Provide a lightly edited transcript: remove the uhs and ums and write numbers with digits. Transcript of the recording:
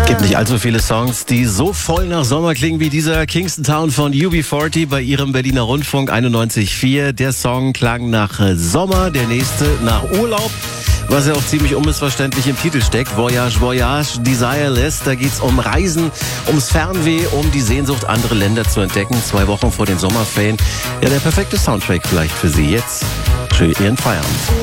Gibt nicht allzu viele Songs, die so voll nach Sommer klingen wie dieser Kingston Town von UB40 bei ihrem Berliner Rundfunk 91.4. Der Song klang nach Sommer, der nächste nach Urlaub, was ja auch ziemlich unmissverständlich im Titel steckt. Voyage, Voyage, Desireless, da geht's um Reisen, ums Fernweh, um die Sehnsucht, andere Länder zu entdecken. 2 Wochen vor den Sommerferien. Ja, der perfekte Soundtrack vielleicht für Sie jetzt für Ihren Feierabend.